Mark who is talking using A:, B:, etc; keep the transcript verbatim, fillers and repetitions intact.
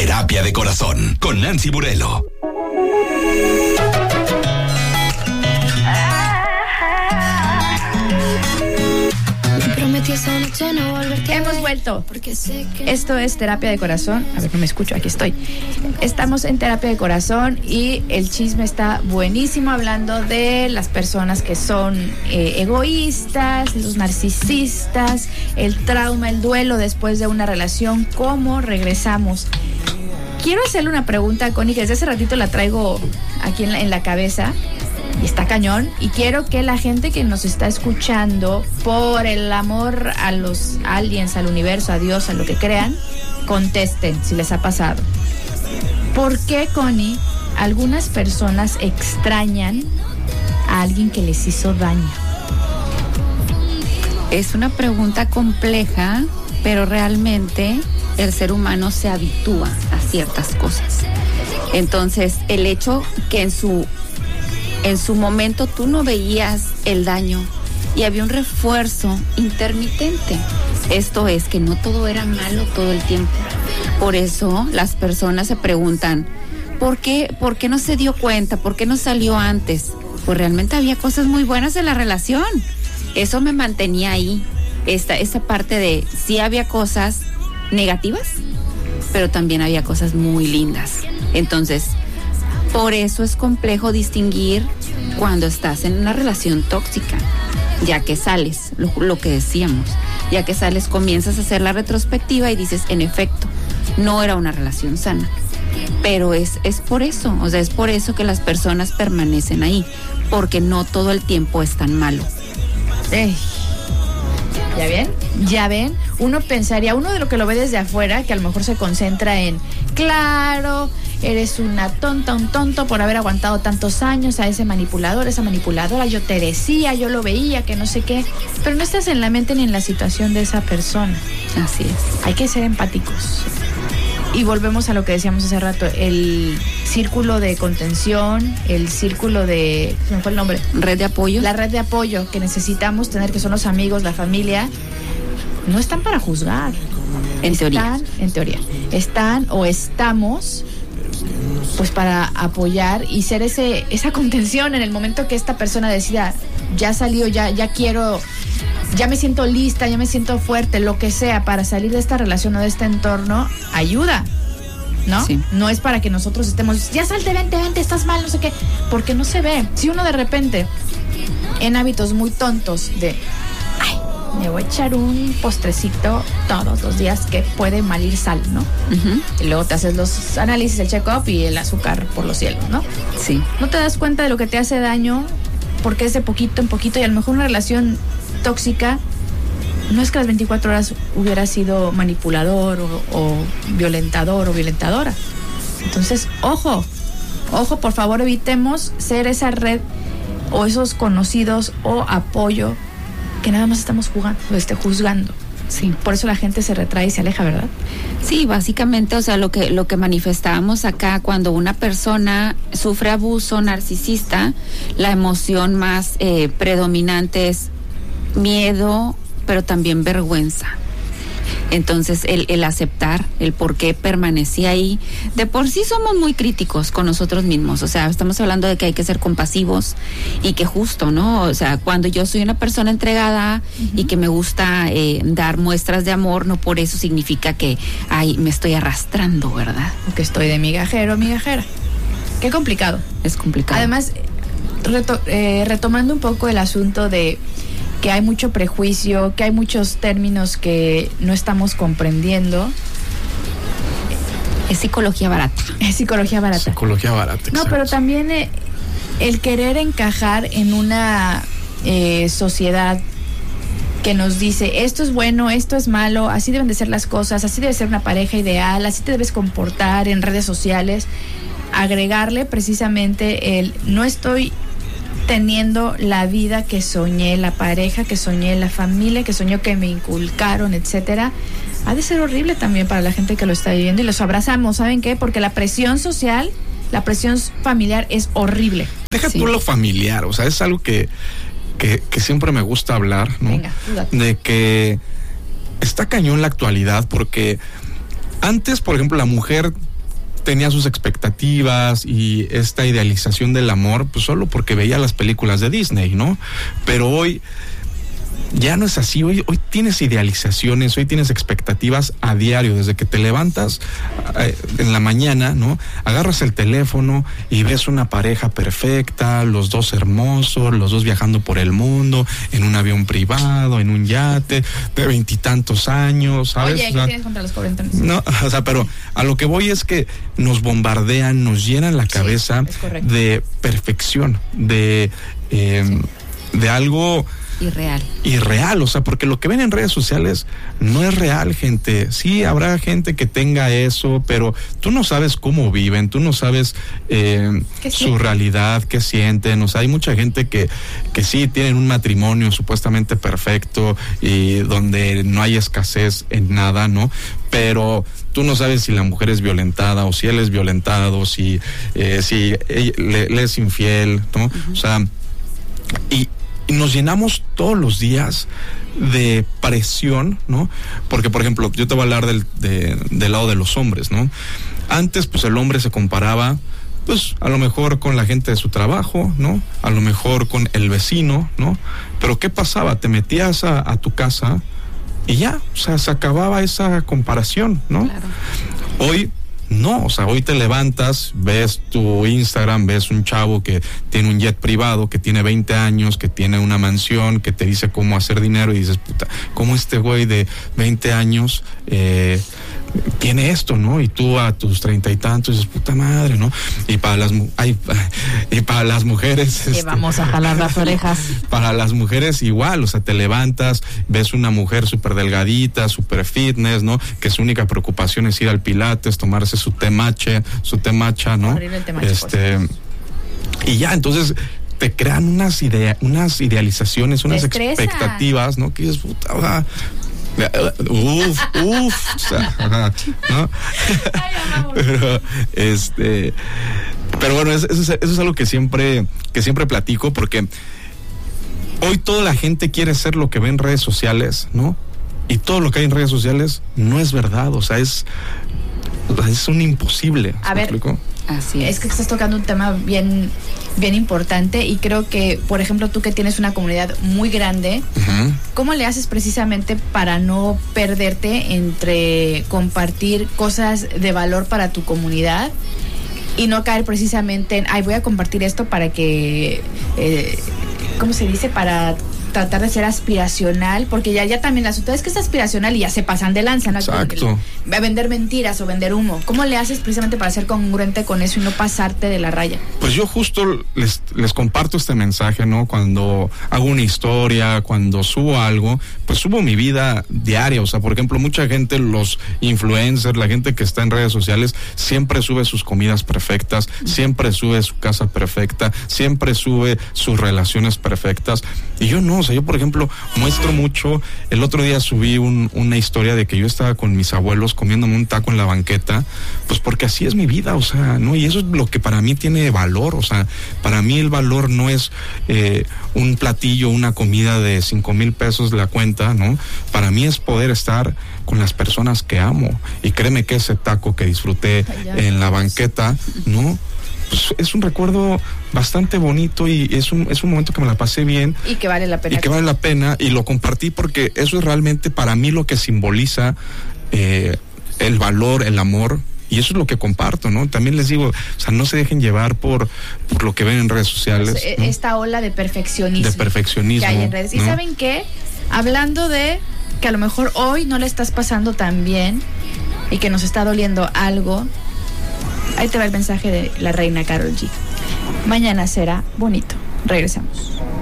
A: Terapia de Corazón con Nancy Burelo.
B: Hemos vuelto. Esto es Terapia de Corazón. A ver, no me escucho, aquí estoy. Estamos en Terapia de Corazón y el chisme está buenísimo, hablando de las personas que son eh, egoístas, los narcisistas, el trauma, el duelo después de una relación, cómo regresamos. Quiero hacerle una pregunta a Connie, que desde hace ratito la traigo aquí en la, en la cabeza. Y está cañón, y quiero que la gente que nos está escuchando, por el amor a los aliens, al universo, a Dios, a lo que crean, contesten si les ha pasado. ¿Por qué, Connie, algunas personas extrañan a alguien que les hizo daño?
C: Es una pregunta compleja, pero realmente el ser humano se habitúa a ciertas cosas. Entonces, el hecho que en su En su momento tú no veías el daño y había un refuerzo intermitente. Esto es que no todo era malo todo el tiempo. Por eso las personas se preguntan, ¿por qué, por qué no se dio cuenta? ¿Por qué no salió antes? Pues realmente había cosas muy buenas en la relación. Eso me mantenía ahí. Esta, esta parte de sí había cosas negativas, pero también había cosas muy lindas. Entonces, por eso es complejo distinguir cuando estás en una relación tóxica, ya que sales, lo, lo que decíamos, ya que sales comienzas a hacer la retrospectiva y dices, en efecto, no era una relación sana. Pero es, es por eso, o sea, es por eso que las personas permanecen ahí, porque no todo el tiempo es tan malo.
B: Ey. ¿Ya ven? ¿Ya ven? Uno pensaría, uno de lo que lo ve desde afuera, que a lo mejor se concentra en, claro, eres una tonta, un tonto por haber aguantado tantos años a ese manipulador, esa manipuladora, yo te decía, yo lo veía, que no sé qué, pero no estás en la mente ni en la situación de esa persona.
C: Así es.
B: Hay que ser empáticos. Y volvemos a lo que decíamos hace rato, el círculo de contención, el círculo de, ¿se me fue el nombre?
C: Red de apoyo.
B: La red de apoyo que necesitamos tener, que son los amigos, la familia, no están para juzgar.
C: En
B: están,
C: teoría.
B: En teoría. Están o estamos pues para apoyar y ser ese esa contención en el momento que esta persona decida, ya salió, ya, ya quiero, ya me siento lista, ya me siento fuerte, lo que sea, para salir de esta relación o de este entorno, ayuda, ¿no?
C: Sí.
B: No es para que nosotros estemos, ya salte, vente, vente, estás mal, no sé qué, porque no se ve. Si uno de repente, en hábitos muy tontos de, ay, me voy a echar un postrecito todos los días, que puede mal ir sal, ¿no? Uh-huh. Y luego te haces los análisis, el check-up y el azúcar por los cielos, ¿no?
C: Sí.
B: No te das cuenta de lo que te hace daño, porque es de poquito en poquito, y a lo mejor una relación tóxica no es que las veinticuatro horas hubiera sido manipulador o, o violentador o violentadora. Entonces, ojo, ojo, por favor, evitemos ser esa red o esos conocidos o apoyo que nada más estamos jugando, este, juzgando. Sí, por eso la gente se retrae y se aleja, ¿verdad?
C: Sí, básicamente, o sea, lo que lo que manifestábamos acá, cuando una persona sufre abuso narcisista, la emoción más eh, predominante es miedo, pero también vergüenza. Entonces, el, el aceptar el por qué permanecí ahí. De por sí somos muy críticos con nosotros mismos. O sea, estamos hablando de que hay que ser compasivos y que justo, ¿no? O sea, cuando yo soy una persona entregada uh-huh. y que me gusta eh, dar muestras de amor, no por eso significa que, ay, me estoy arrastrando, ¿verdad?
B: O que estoy de migajero, migajera. Qué complicado.
C: Es complicado.
B: Además, reto, eh, retomando un poco el asunto de que hay mucho prejuicio, que hay muchos términos que no estamos comprendiendo.
C: Es psicología barata.
B: Es psicología barata.
D: Psicología barata, exacto.
B: No, pero también eh, el querer encajar en una eh, sociedad que nos dice, esto es bueno, esto es malo, así deben de ser las cosas, así debe ser una pareja ideal, así te debes comportar en redes sociales. Agregarle precisamente el, no estoy teniendo la vida que soñé, la pareja que soñé, la familia que soñó, que me inculcaron, etcétera. Ha de ser horrible también para la gente que lo está viviendo, y los abrazamos, ¿saben qué? Porque la presión social, la presión familiar es horrible.
D: Deja
B: sí.
D: tú lo familiar, o sea, es algo que, que, que siempre me gusta hablar, ¿no?
B: Venga,
D: de que está cañón la actualidad, porque antes, por ejemplo, la mujer tenía sus expectativas y esta idealización del amor, pues solo porque veía las películas de Disney, ¿no? Pero hoy ya no es así. Hoy, hoy tienes idealizaciones, hoy tienes expectativas a diario, desde que te levantas eh, en la mañana, ¿no? Agarras el teléfono y ves una pareja perfecta, los dos hermosos, los dos viajando por el mundo, en un avión privado, en un yate, de veintitantos años, ¿sabes?
B: Oye, ¿qué
D: o sea,
B: tienes contra los cuarentones?
D: No, o sea, pero a lo que voy es que nos bombardean, nos llenan la cabeza
B: sí,
D: de perfección, de, eh, sí. de algo
C: irreal.
D: Irreal, o sea, porque lo que ven en redes sociales no es real, gente. Sí, habrá gente que tenga eso, pero tú no sabes cómo viven, tú no sabes eh, su realidad, qué sienten. O sea, hay mucha gente que, que sí tienen un matrimonio supuestamente perfecto y donde no hay escasez en nada, ¿no? Pero tú no sabes si la mujer es violentada o si él es violentado, si, eh, si ella, le, le es infiel, ¿no? Uh-huh. O sea, y Y nos llenamos todos los días de presión, ¿no? Porque, por ejemplo, yo te voy a hablar del, de, del lado de los hombres, ¿no? Antes, pues, el hombre se comparaba, pues, a lo mejor con la gente de su trabajo, ¿no? A lo mejor con el vecino, ¿no? Pero, ¿qué pasaba? Te metías a, a tu casa y ya, o sea, se acababa esa comparación, ¿no?
C: Claro.
D: Hoy no, o sea, hoy te levantas, ves tu Instagram, ves un chavo que tiene un jet privado, que tiene veinte años, que tiene una mansión, que te dice cómo hacer dinero y dices, puta, ¿cómo este güey de veinte años eh, tiene esto, no? Y tú a tus treinta y tantos dices, puta madre, ¿no? Y para las, ay, y para las mujeres...
B: Que este, vamos a jalar las orejas.
D: Para las mujeres igual, o sea, te levantas, ves una mujer súper delgadita, súper fitness, ¿no? Que su única preocupación es ir al pilates, tomarse su té matcha, su té matcha, ¿no? Este, y ya, entonces te crean unas idea, unas idealizaciones, unas expectativas, ¿no? Que dices, puta, o sea, uf, uf, o sea, ¿no? Pero, este, pero bueno, eso, eso, eso es algo que siempre, que siempre platico, porque hoy toda la gente quiere ser lo que ve en redes sociales, ¿no? Y todo lo que hay en redes sociales no es verdad, o sea, es es un imposible.
B: A ver,
D: explico?
B: Así es. Es que estás tocando un tema bien, bien importante y creo que, por ejemplo, tú que tienes una comunidad muy grande, uh-huh. ¿cómo le haces precisamente para no perderte entre compartir cosas de valor para tu comunidad y no caer precisamente en, ay, voy a compartir esto para que, eh, ¿cómo se dice? Para tratar de ser aspiracional, porque ya, ya también la asunto es que es aspiracional y ya se pasan de lanza, ¿no?
D: Exacto.
B: A vender mentiras o vender humo. ¿Cómo le haces precisamente para ser congruente con eso y no pasarte de la raya?
D: Pues yo justo les, les comparto este mensaje, ¿no? Cuando hago una historia, cuando subo algo, pues subo mi vida diaria. O sea, por ejemplo, mucha gente, los influencers, la gente que está en redes sociales, siempre sube sus comidas perfectas, siempre sube su casa perfecta, siempre sube sus relaciones perfectas. Y yo no, o sea, yo por ejemplo muestro mucho. El otro día subí un, una historia de que yo estaba con mis abuelos comiéndome un taco en la banqueta, pues porque así es mi vida, o sea, ¿no? Y eso es lo que para mí tiene valor, o sea, para mí el valor no es eh, un platillo, una comida de cinco mil pesos la cuenta, ¿no? Para mí es poder estar con las personas que amo, y créeme que ese taco que disfruté en la banqueta, ¿no? Pues es un recuerdo bastante bonito y es un es un momento que me la pasé bien
B: y que vale la pena
D: y que vale la pena y lo compartí porque eso es realmente para mí lo que simboliza eh, el valor, el amor, y eso es lo que comparto, ¿no? También les digo, o sea, no se dejen llevar por por lo que ven en redes sociales,
B: pues,
D: ¿no?
B: Esta ola de perfeccionismo
D: de perfeccionismo
B: que hay en redes, ¿no? Y ¿saben qué? Hablando de que a lo mejor hoy no le estás pasando tan bien y que nos está doliendo algo, ahí te va el mensaje de la reina Karol G. Mañana será bonito. Regresamos.